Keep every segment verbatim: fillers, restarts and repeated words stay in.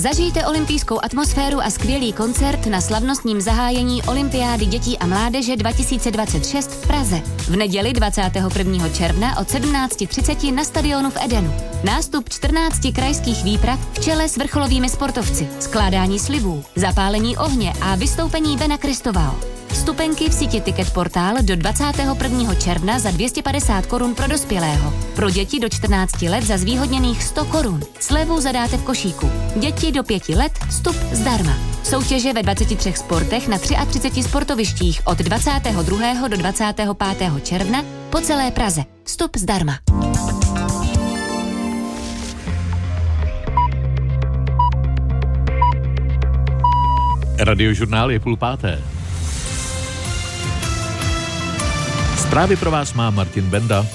Zažijte olympijskou atmosféru a skvělý koncert na slavnostním zahájení Olympiády dětí a mládeže dva tisíce dvacet šest v Praze. V neděli dvacátého prvního června od sedmnáct třicet na stadionu v Edenu. Nástup čtrnácti krajských výprav v čele s vrcholovými sportovci, skládání slibů, zapálení ohně a vystoupení Bena Kristovao. Vstupenky v síti Ticket Portál do dvacátého prvního června za dvě stě padesát korun pro dospělého. Pro děti do čtrnácti let za zvýhodněných sto korun. Slevu zadáte v košíku. Děti do pěti let vstup zdarma. Soutěže ve dvaceti třech sportech na třiceti třech sportovištích od dvacátého druhého do dvacátého pátého června po celé Praze. Vstup zdarma. Radiožurnál je půl páté. Zprávy pro vás má Martin Benda.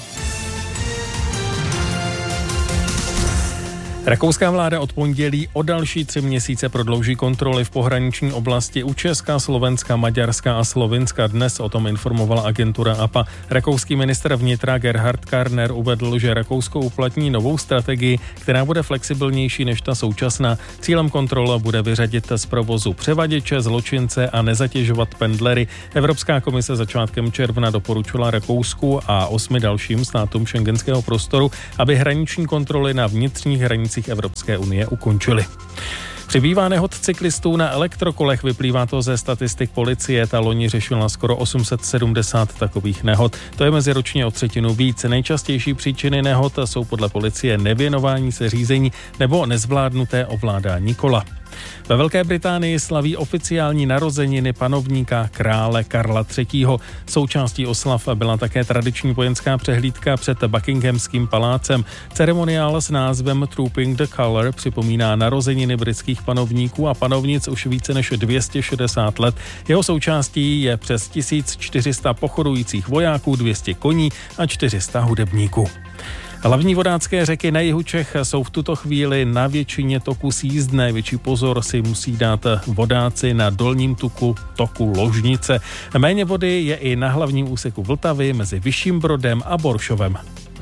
Rakouská vláda od pondělí o další tři měsíce prodlouží kontroly v pohraniční oblasti u Česka, Slovenska, Maďarska a Slovinska. Dnes o tom informovala agentura A P A. Rakouský ministr vnitra Gerhard Karner uvedl, že Rakousko uplatní novou strategii, která bude flexibilnější než ta současná. Cílem kontroly bude vyřadit z provozu převaděče, zločince a nezatěžovat pendlery. Evropská komise začátkem června doporučila Rakousku a osmi dalším státům schengenského prostoru, aby hraniční kontroly na vnitřních hranicích Evropské unie ukončili. Přibývá nehod cyklistů na elektrokolech, vyplývá to ze statistik policie. Ta loni řešila skoro osm set sedmdesát takových nehod. To je meziročně o třetinu víc. Nejčastější příčiny nehod jsou podle policie nevěnování se řízení nebo nezvládnuté ovládání kola. Ve Velké Británii slaví oficiální narozeniny panovníka krále Karla třetího. Součástí oslav byla také tradiční vojenská přehlídka před Buckinghamským palácem. Ceremoniál s názvem Trooping the Colour připomíná narozeniny britských panovníků a panovnic už více než dvě stě šedesát let. Jeho součástí je přes tisíc čtyři sta pochodujících vojáků, dvě stě koní a čtyři sta hudebníků. Hlavní vodácké řeky na jihu Čech jsou v tuto chvíli na většině toků sjízdné. Větší pozor si musí dát vodáci na dolním tuku toku Ložnice. Méně vody je i na hlavním úseku Vltavy mezi Vyšším Brodem a Boršovem.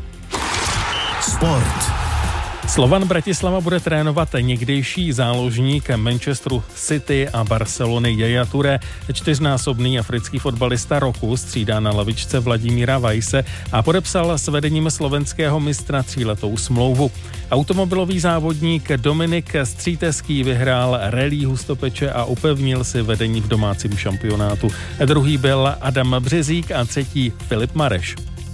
Sport. Slovan Bratislava bude trénovat někdejší záložník Manchesteru City a Barcelony Yaya Touré. Čtyřnásobný africký fotbalista roku střídá na lavičce Vladimíra Weisse a podepsal s vedením slovenského mistra tříletou smlouvu. Automobilový závodník Dominik Stříteský vyhrál rally Hustopeče a upevnil si vedení v domácím šampionátu. Druhý byl Adam Březík a třetí Filip Mareš.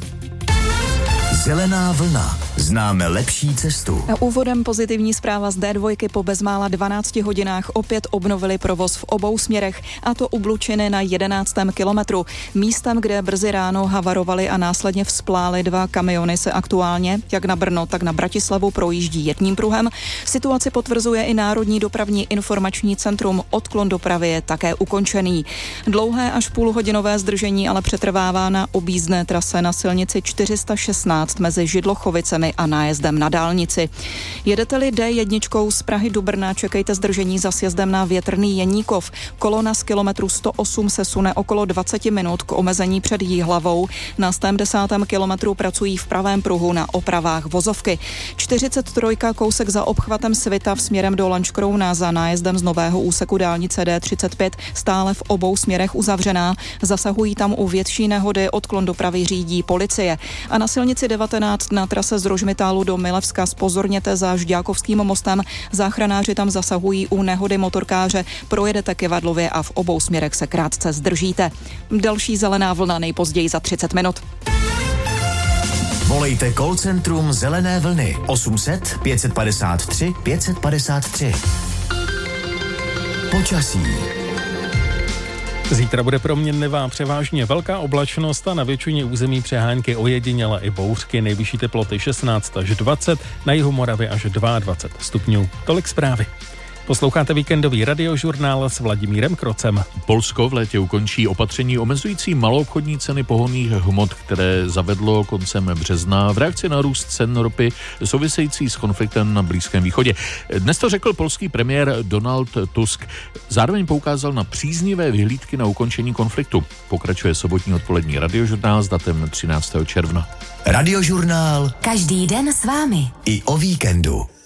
Zelená vlna. Známe lepší cestu. Úvodem pozitivní zpráva z dé dva. Po bezmála dvanácti hodinách opět obnovili provoz v obou směrech, a to u Blučiny na jedenáctém kilometru. Místem, kde brzy ráno havarovaly a následně vzplály dva kamiony, se aktuálně jak na Brno, tak na Bratislavu projíždí jedním pruhem. Situaci potvrzuje i Národní dopravní informační centrum. Odklon dopravy je také ukončený. Dlouhé až půlhodinové zdržení ale přetrvává na objízdné trase na silnici čtyři sta šestnáct mezi Židlochovicemi a nájezdem na dálnici. Jedete-li dé jedna z Prahy do Brna, čekejte zdržení za sjezdem na Větrný Jeníkov. Kolona z kilometru sto osm se sune okolo dvacet minut k omezení před Jihlavou. Na sto desátém kilometru pracují v pravém pruhu na opravách vozovky. čtyřicet tři kousek za obchvatem Svitav směrem do Lanškrouna za nájezdem z nového úseku dálnice dé třicet pět stále v obou směrech uzavřená. Zasahují tam u větší nehody, odklon dopravy řídí policie. A na silnici devatenáct na trase z Rožmitálu do Milevska zpozorněte za Žďákovským mostem. Záchranáři tam zasahují u nehody motorkáře. Projedete Kivadlově a v obou směrech se krátce zdržíte. Další zelená vlna nejpozději za třicet minut. Volejte call centrum Zelené vlny osm set pět padesát tři pět padesát tři. Počasí. Zítra bude proměnlivá převážně velká oblačnost a na většině území přehánky ojediněle i bouřky. Nejvyšší teploty šestnáct až dvacet, na jihu Moravy až dvacet dva stupňů. Tolik zprávy. Posloucháte víkendový radiožurnál s Vladimírem Krocem. Polsko v létě ukončí opatření omezující maloobchodní ceny pohonných hmot, které zavedlo koncem března v reakci na růst cen ropy související s konfliktem na Blízkém východě. Dnes to řekl polský premiér Donald Tusk. Zároveň poukázal na příznivé vyhlídky na ukončení konfliktu. Pokračuje sobotní odpolední radiožurnál s datem třináctého června. Radiožurnál každý den s vámi. I o víkendu.